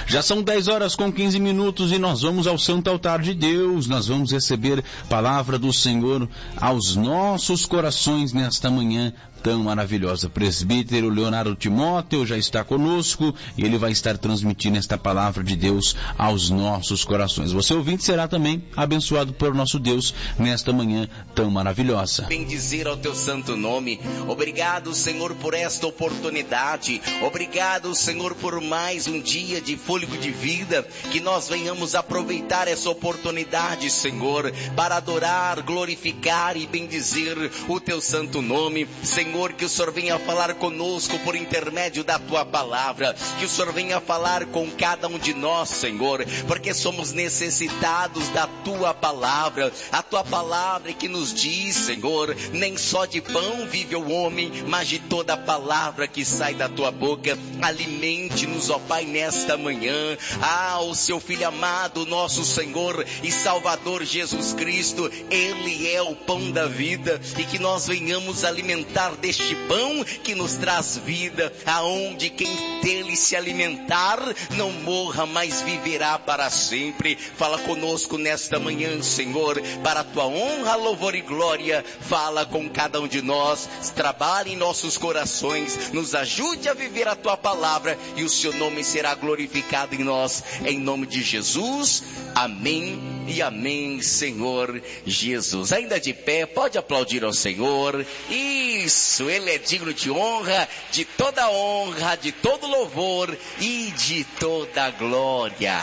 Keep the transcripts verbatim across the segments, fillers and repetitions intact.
Já são dez horas com quinze minutos e nós vamos ao Santo Altar de Deus. Nós vamos receber palavra do Senhor aos nossos corações nesta manhã tão maravilhosa. Presbítero Leonardo Timóteo já está conosco e ele vai estar transmitindo esta palavra de Deus aos nossos corações. Você ouvinte será também abençoado por nosso Deus nesta manhã tão maravilhosa. Bendizer ao teu santo nome. Obrigado, Senhor, por esta oportunidade. Obrigado, Senhor, por mais um dia de fôlego de vida, que nós venhamos aproveitar essa oportunidade, Senhor, para adorar, glorificar e bendizer o teu santo nome. Senhor, que o Senhor venha falar conosco por intermédio da tua palavra, que o Senhor venha falar com cada um de nós, Senhor, porque somos necessitados da tua palavra, a tua palavra que nos diz, Senhor, nem só de pão vive o homem, mas de toda a palavra que sai da tua boca. Alimente-nos, ó Pai, nesta manhã. Ah, o seu Filho amado, nosso Senhor e Salvador Jesus Cristo, Ele é o pão da vida, e que nós venhamos alimentar deste pão que nos traz vida, aonde quem dele se alimentar não morra, mas viverá para sempre. Fala conosco nesta manhã, Senhor, para a tua honra, louvor e glória. Fala com cada um de nós, trabalhe em nossos corações, nos ajude a viver a tua palavra e o seu nome será glorificado em nós, em nome de Jesus. Amém e amém, Senhor Jesus. Ainda de pé, pode aplaudir ao Senhor. Isso, Ele é digno de honra, de toda honra, de todo louvor e de toda glória.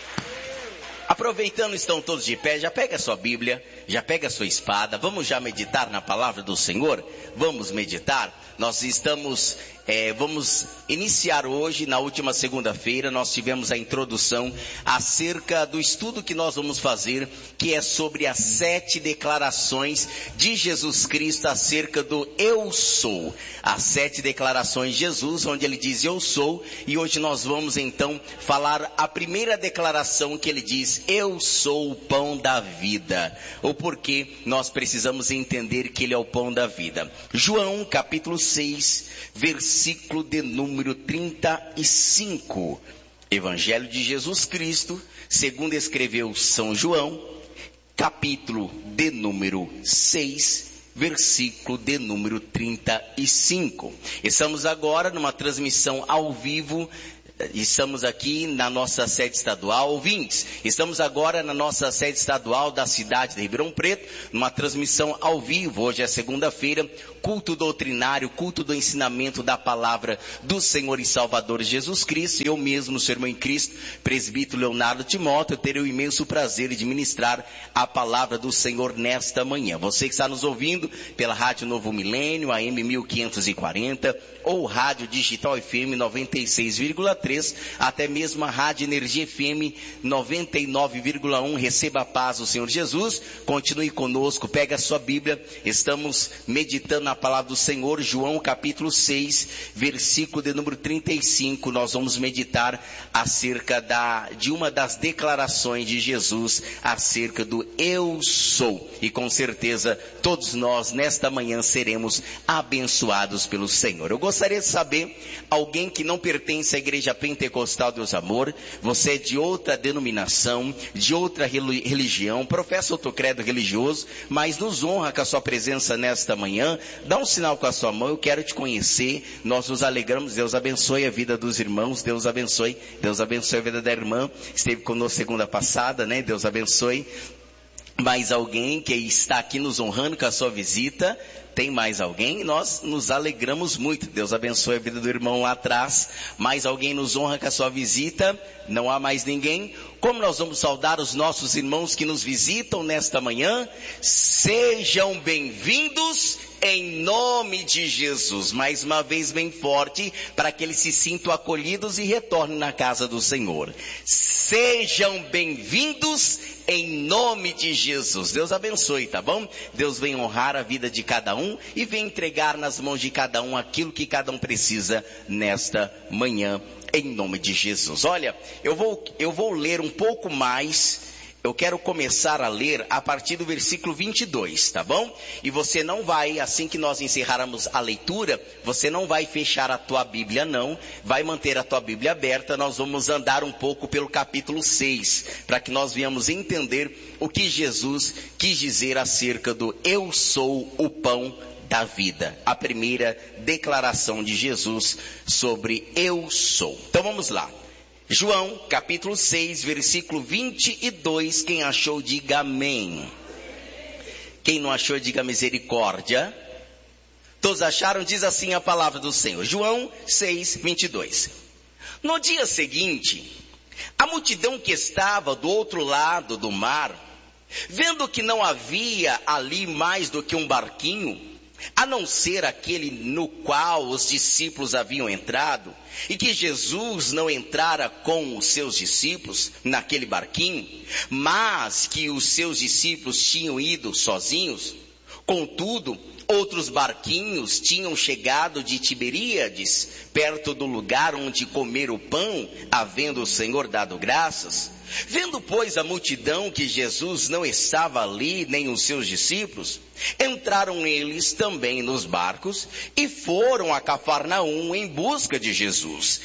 Aproveitando, estão todos de pé, já pega a sua Bíblia, já pega a sua espada, vamos já meditar na palavra do Senhor? Vamos meditar? Nós estamos, é, vamos iniciar hoje, na última segunda-feira, nós tivemos a introdução acerca do estudo que nós vamos fazer, que é sobre as sete declarações de Jesus Cristo acerca do Eu Sou. As sete declarações de Jesus, onde ele diz Eu Sou, e hoje nós vamos então falar a primeira declaração que ele diz, Eu sou o pão da vida. O porquê nós precisamos entender que ele é o pão da vida. João capítulo seis, versículo de número trinta e cinco. Evangelho de Jesus Cristo, segundo escreveu São João, capítulo de número seis, versículo de número trinta e cinco. Estamos agora numa transmissão ao vivo. Estamos aqui na nossa sede estadual, ouvintes, estamos agora na nossa sede estadual da cidade de Ribeirão Preto, numa transmissão ao vivo. Hoje é segunda-feira, culto doutrinário, culto do ensinamento da palavra do Senhor e Salvador Jesus Cristo. Eu mesmo, seu irmão em Cristo, presbítero Leonardo Timóteo, terei o imenso prazer de ministrar a palavra do Senhor nesta manhã. Você que está nos ouvindo pela Rádio Novo Milênio, A M mil quinhentos e quarenta, ou Rádio Digital F M noventa e seis vírgula três, até mesmo a Rádio Energia F M noventa e nove vírgula um, receba a paz do Senhor Jesus. Continue conosco, pega a sua Bíblia, estamos meditando na palavra do Senhor, João capítulo seis, versículo de número trinta e cinco, nós vamos meditar acerca da, de uma das declarações de Jesus acerca do Eu Sou, e com certeza todos nós nesta manhã seremos abençoados pelo Senhor. Eu gostaria de saber, alguém que não pertence à Igreja Pentecostal Deus Amor, você é de outra denominação, de outra religião, professa outro credo religioso, mas nos honra com a sua presença nesta manhã, dá um sinal com a sua mão, eu quero te conhecer, nós nos alegramos, Deus abençoe a vida dos irmãos, Deus abençoe, Deus abençoe a vida da irmã, esteve conosco segunda passada, né, Deus abençoe. Mais alguém que está aqui nos honrando com a sua visita? Tem mais alguém? Nós nos alegramos muito. Deus abençoe a vida do irmão lá atrás. Mais alguém nos honra com a sua visita? Não há mais ninguém? Como nós vamos saudar os nossos irmãos que nos visitam nesta manhã? Sejam bem-vindos em nome de Jesus. Mais uma vez bem forte, para que eles se sintam acolhidos e retornem na casa do Senhor. Sejam bem-vindos em nome de Jesus. Deus abençoe, tá bom? Deus vem honrar a vida de cada um e vem entregar nas mãos de cada um aquilo que cada um precisa nesta manhã, em nome de Jesus. Olha, eu vou, eu vou ler um pouco mais eu quero começar a ler a partir do versículo vinte e dois, tá bom? E você não vai, assim que nós encerrarmos a leitura, você não vai fechar a tua Bíblia não, vai manter a tua Bíblia aberta. Nós vamos andar um pouco pelo capítulo seis, para que nós venhamos entender o que Jesus quis dizer acerca do eu sou o pão da vida. A primeira declaração de Jesus sobre eu sou. Então vamos lá. João, capítulo seis, versículo vinte e dois, quem achou, diga amém. Quem não achou, diga misericórdia. Todos acharam? Diz assim a palavra do Senhor. João seis, vinte e dois. No dia seguinte, a multidão que estava do outro lado do mar, vendo que não havia ali mais do que um barquinho, a não ser aquele no qual os discípulos haviam entrado, e que Jesus não entrara com os seus discípulos naquele barquinho, mas que os seus discípulos tinham ido sozinhos. Contudo, outros barquinhos tinham chegado de Tiberíades, perto do lugar onde comer o pão, havendo o Senhor dado graças. Vendo, pois, a multidão que Jesus não estava ali, nem os seus discípulos, entraram eles também nos barcos e foram a Cafarnaum em busca de Jesus.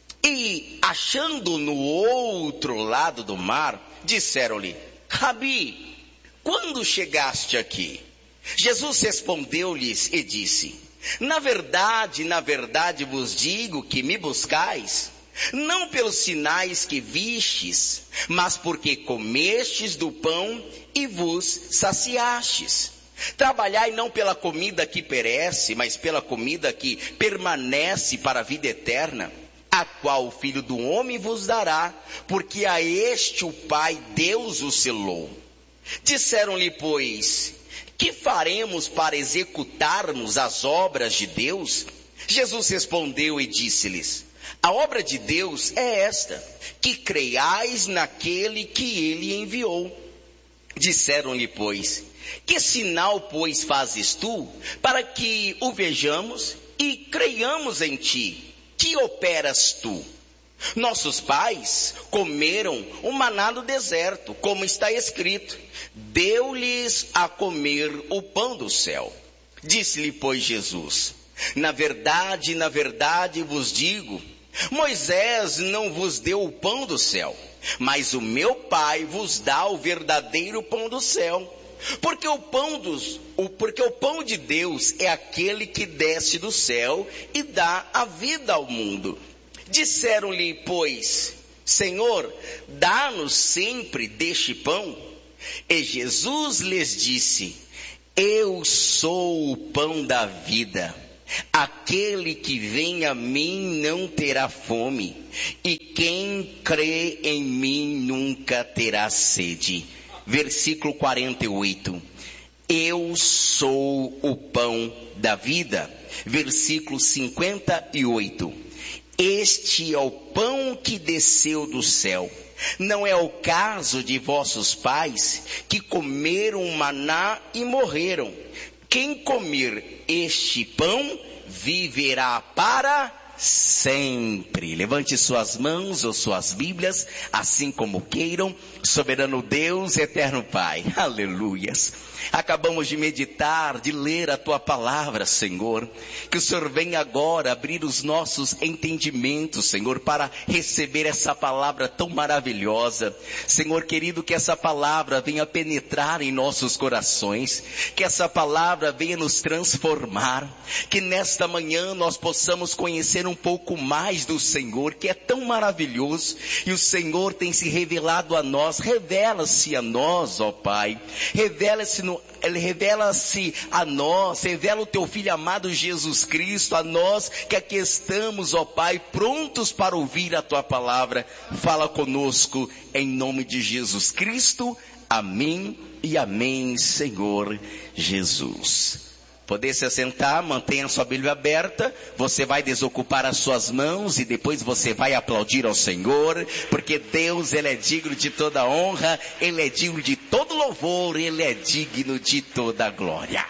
E, achando no outro lado do mar, disseram-lhe: Rabi, quando chegaste aqui? Jesus respondeu-lhes e disse: Na verdade, na verdade vos digo que me buscais, não pelos sinais que vistes, mas porque comestes do pão e vos saciastes. Trabalhai não pela comida que perece, mas pela comida que permanece para a vida eterna, a qual o Filho do Homem vos dará, porque a este o Pai Deus o selou. Disseram-lhe, pois, que faremos para executarmos as obras de Deus? Jesus respondeu e disse-lhes: A obra de Deus é esta, que creiais naquele que ele enviou. Disseram-lhe, pois, que sinal, pois, fazes tu, para que o vejamos e creiamos em ti? Que operas tu? Nossos pais comeram o maná no deserto, como está escrito: deu-lhes a comer o pão do céu. Disse-lhe, pois, Jesus: Na verdade, na verdade vos digo, Moisés não vos deu o pão do céu, mas o meu Pai vos dá o verdadeiro pão do céu. Porque o pão dos, o, porque o pão de Deus é aquele que desce do céu e dá a vida ao mundo. Disseram-lhe, pois, Senhor, dá-nos sempre deste pão. E Jesus lhes disse: Eu sou o pão da vida. Aquele que vem a mim não terá fome, e quem crê em mim nunca terá sede. Versículo quarenta e oito. Eu sou o pão da vida. Versículo cinquenta e oito. Este é o pão que desceu do céu. Não é o caso de vossos pais, que comeram maná e morreram. Quem comer este pão viverá para sempre. Levante suas mãos ou suas Bíblias, assim como queiram. Soberano Deus, eterno Pai, aleluias. Acabamos de meditar, de ler a Tua palavra, Senhor. Que o Senhor venha agora abrir os nossos entendimentos, Senhor, para receber essa palavra tão maravilhosa. Senhor querido, que essa palavra venha penetrar em nossos corações, que essa palavra venha nos transformar, que nesta manhã nós possamos conhecer um pouco mais do Senhor, que é tão maravilhoso, e o Senhor tem se revelado a nós. Revela-se a nós, ó Pai, revela-se no Ele revela-se a nós, revela o Teu Filho amado Jesus Cristo a nós, que aqui estamos, ó Pai, prontos para ouvir a Tua palavra. Fala conosco, em nome de Jesus Cristo, amém e amém, Senhor Jesus. Poder se assentar, mantenha a sua Bíblia aberta, você vai desocupar as suas mãos e depois você vai aplaudir ao Senhor, porque Deus, Ele é digno de toda honra, Ele é digno de todo louvor, Ele é digno de toda glória.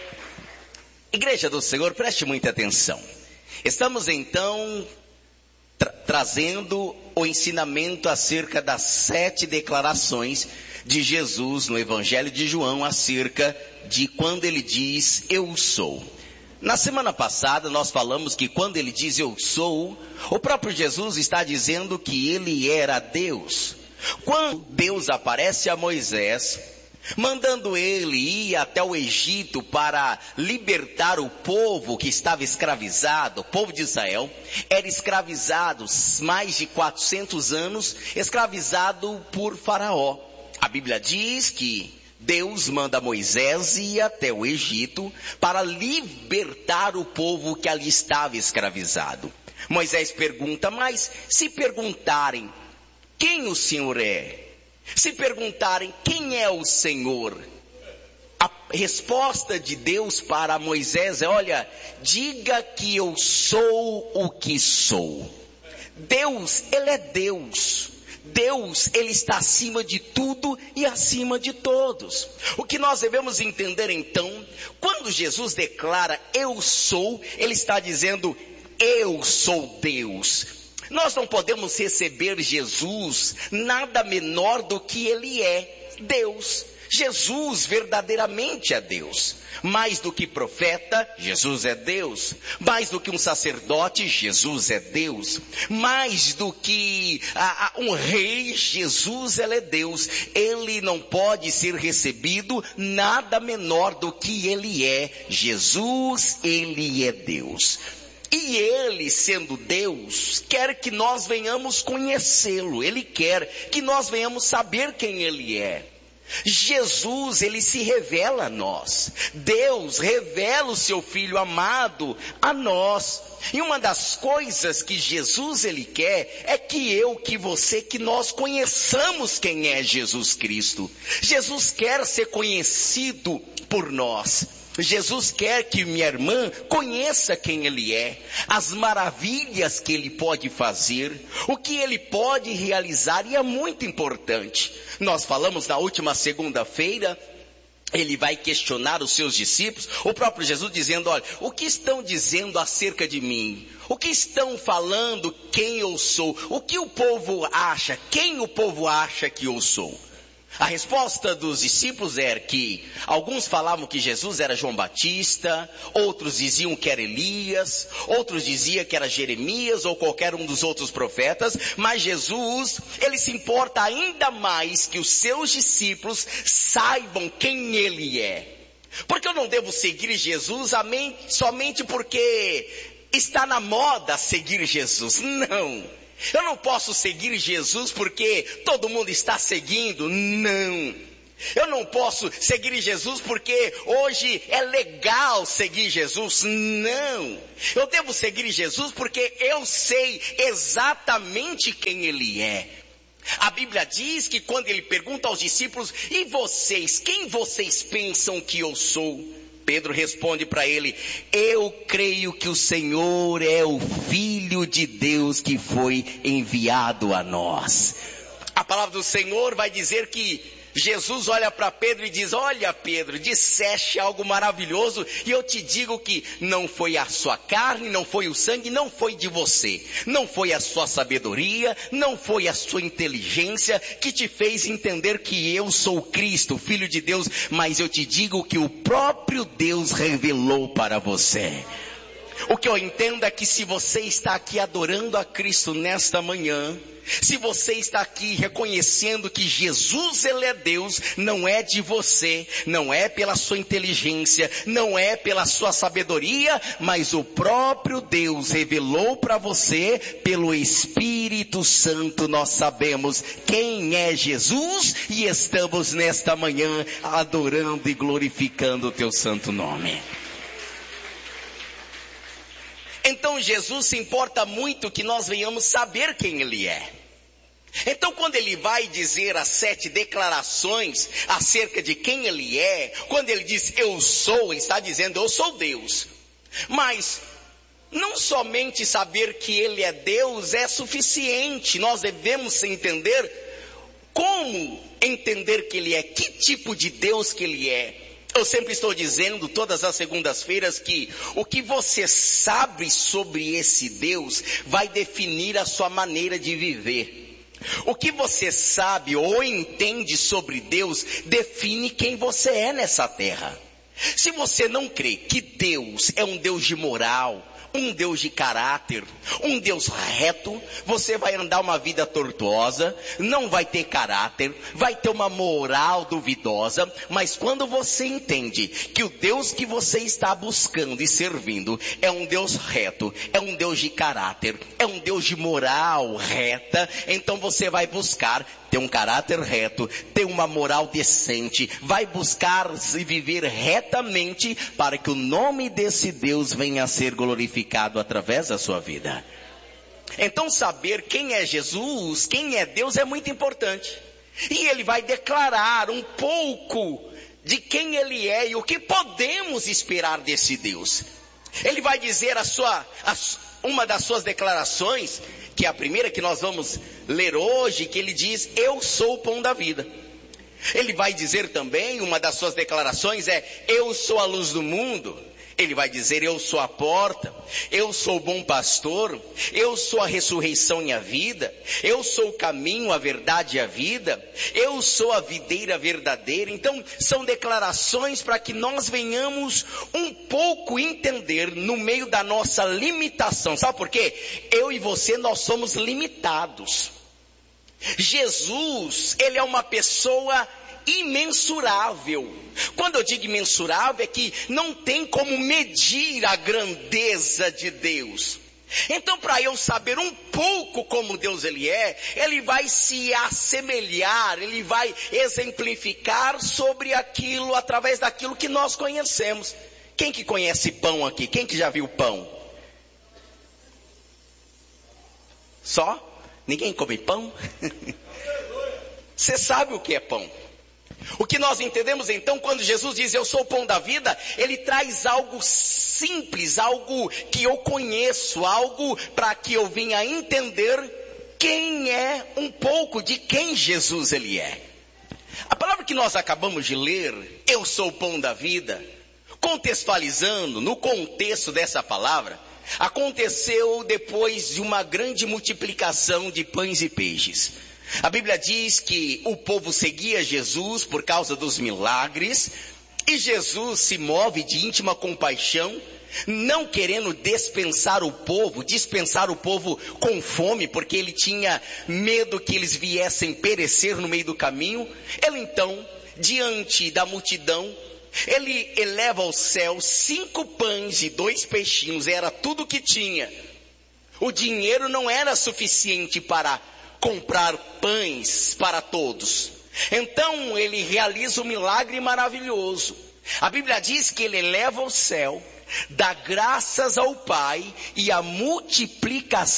Igreja do Senhor, preste muita atenção. Estamos então tra- trazendo o ensinamento acerca das sete declarações de Jesus no Evangelho de João, acerca de quando ele diz, eu sou. Na semana passada nós falamos que quando ele diz eu sou, o próprio Jesus está dizendo que ele era Deus. Quando Deus aparece a Moisés, mandando ele ir até o Egito para libertar o povo que estava escravizado, o povo de Israel, era escravizado mais de quatrocentos anos, escravizado por Faraó. A Bíblia diz que Deus manda Moisés ir até o Egito para libertar o povo que ali estava escravizado. Moisés pergunta, mas se perguntarem quem o Senhor é, se perguntarem quem é o Senhor, a resposta de Deus para Moisés é, olha, diga que eu sou o que sou. Deus, ele é Deus. Deus, ele está acima de tudo e acima de todos. O que nós devemos entender então, quando Jesus declara eu sou, ele está dizendo eu sou Deus. Nós não podemos receber Jesus nada menor do que ele é, Deus. Jesus verdadeiramente é Deus. Mais do que profeta, Jesus é Deus. Mais do que um sacerdote, Jesus é Deus. Mais do que a, a, um rei, Jesus ele é Deus. Ele não pode ser recebido nada menor do que ele é. Jesus, ele é Deus. E ele, sendo Deus, quer que nós venhamos conhecê-lo. Ele quer que nós venhamos saber quem ele é. Jesus, ele se revela a nós. Deus revela o seu Filho amado a nós. E uma das coisas que Jesus, ele quer, é que eu, que você, que nós conheçamos quem é Jesus Cristo. Jesus quer ser conhecido por nós. Jesus quer que minha irmã conheça quem ele é, as maravilhas que ele pode fazer, o que ele pode realizar, e é muito importante. Nós falamos na última segunda-feira, ele vai questionar os seus discípulos, o próprio Jesus dizendo, olha, o que estão dizendo acerca de mim? O que estão falando quem eu sou? O que o povo acha? Quem o povo acha que eu sou? A resposta dos discípulos era que alguns falavam que Jesus era João Batista, outros diziam que era Elias, outros diziam que era Jeremias ou qualquer um dos outros profetas, mas Jesus, ele se importa ainda mais que os seus discípulos saibam quem ele é. Porque eu não devo seguir Jesus somente porque está na moda seguir Jesus, não. Eu não posso seguir Jesus porque todo mundo está seguindo, não. Eu não posso seguir Jesus porque hoje é legal seguir Jesus, não. Eu devo seguir Jesus porque eu sei exatamente quem ele é. A Bíblia diz que quando ele pergunta aos discípulos, e vocês, quem vocês pensam que eu sou? Pedro responde para ele, eu creio que o Senhor é o Filho de Deus que foi enviado a nós. A palavra do Senhor vai dizer que Jesus olha para Pedro e diz, olha Pedro, disseste algo maravilhoso e eu te digo que não foi a sua carne, não foi o sangue, não foi de você, não foi a sua sabedoria, não foi a sua inteligência que te fez entender que eu sou Cristo, Filho de Deus, mas eu te digo que o próprio Deus revelou para você. O que eu entendo é que se você está aqui adorando a Cristo nesta manhã, se você está aqui reconhecendo que Jesus ele é Deus, não é de você, não é pela sua inteligência, não é pela sua sabedoria, mas o próprio Deus revelou para você pelo Espírito Santo. Nós sabemos quem é Jesus e estamos nesta manhã adorando e glorificando o teu santo nome. Então Jesus se importa muito que nós venhamos saber quem ele é. Então quando ele vai dizer as sete declarações acerca de quem ele é, quando ele diz eu sou, ele está dizendo eu sou Deus. Mas não somente saber que ele é Deus é suficiente, nós devemos entender como entender que ele é, que tipo de Deus que ele é. Eu sempre estou dizendo, todas as segundas-feiras, que o que você sabe sobre esse Deus vai definir a sua maneira de viver. O que você sabe ou entende sobre Deus define quem você é nessa terra. Se você não crê que Deus é um Deus de moral, um Deus de caráter, um Deus reto, você vai andar uma vida tortuosa, não vai ter caráter, vai ter uma moral duvidosa. Mas quando você entende que o Deus que você está buscando e servindo é um Deus reto, é um Deus de caráter, é um Deus de moral reta, então você vai buscar ter um caráter reto, ter uma moral decente, vai buscar se viver retamente para que o nome desse Deus venha a ser glorificado através da sua vida. Então saber quem é Jesus, quem é Deus é muito importante. E ele vai declarar um pouco de quem ele é e o que podemos esperar desse Deus. Ele vai dizer a sua, a, uma das suas declarações, que é a primeira que nós vamos ler hoje, que ele diz: eu sou o pão da vida. Ele vai dizer também, uma das suas declarações é: eu sou a luz do mundo. Ele vai dizer: eu sou a porta, eu sou o bom pastor, eu sou a ressurreição e a vida, eu sou o caminho, a verdade e a vida, eu sou a videira verdadeira. Então são declarações para que nós venhamos um pouco entender no meio da nossa limitação. Sabe por quê? Eu e você, nós somos limitados. Jesus, ele é uma pessoa imensurável. Quando eu digo imensurável, é que não tem como medir a grandeza de Deus. Então, para eu saber um pouco como Deus ele é, ele vai se assemelhar, ele vai exemplificar sobre aquilo, através daquilo que nós conhecemos. Quem que conhece pão aqui? Quem que já viu pão? Só? Ninguém come pão? Você sabe o que é pão? O que nós entendemos então quando Jesus diz: eu sou o pão da vida, ele traz algo simples, algo que eu conheço, algo para que eu venha entender quem é, um pouco de quem Jesus ele é. A palavra que nós acabamos de ler, eu sou o pão da vida, contextualizando, no contexto dessa palavra, aconteceu depois de uma grande multiplicação de pães e peixes. A Bíblia diz que o povo seguia Jesus por causa dos milagres, e Jesus se move de íntima compaixão, não querendo dispensar o povo, dispensar o povo com fome, porque ele tinha medo que eles viessem perecer no meio do caminho. Ele então, diante da multidão, ele eleva ao céu cinco pães e dois peixinhos, era tudo que tinha. O dinheiro não era suficiente para comprar pães para todos. Então ele realiza um milagre maravilhoso. A Bíblia diz que ele eleva ao céu, dá graças ao Pai, e a multiplicação